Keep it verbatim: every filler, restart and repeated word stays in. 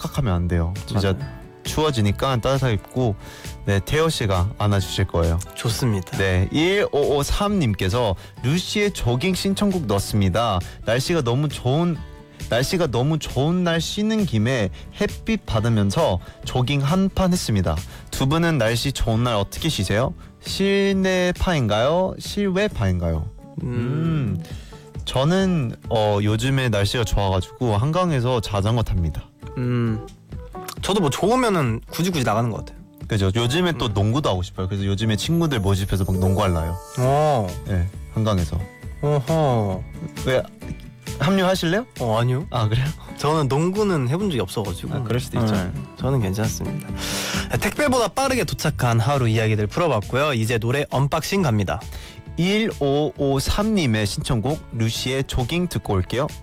착각하면 안 돼요. 진짜 맞아요. 추워지니까 따뜻하게 입고 네 태호 씨가 안아주실 거예요. 좋습니다. 네, 일오오삼 님께서 루시의 조깅 신청곡 넣습니다. 날씨가 너무 좋은 날씨가 너무 좋은 날 쉬는 김에 햇빛 받으면서 조깅 한 판 했습니다. 두 분은 날씨 좋은 날 어떻게 쉬세요? 실내파인가요? 실외파인가요? 음, 음, 저는 어, 요즘에 날씨가 좋아가지고 한강에서 자전거 탑니다. 음, 저도 뭐 좋으면은 굳이 굳이 나가는 것 같아요. 그죠? 요즘에 또 농구도 하고 싶어요. 그래서 요즘에 친구들 모집해서 막 농구할라요. 오, 네, 한강에서. 어허, 왜 합류하실래요? 어 아니요. 아 그래요? 저는 농구는 해본 적이 없어가지고. 아, 그럴 수도 있죠. 네, 저는 괜찮습니다. 택배보다 빠르게 도착한 하루 이야기들 풀어봤고요. 이제 노래 언박싱 갑니다. 일오오삼 님의 신청곡 루시의 조깅 듣고 올게요.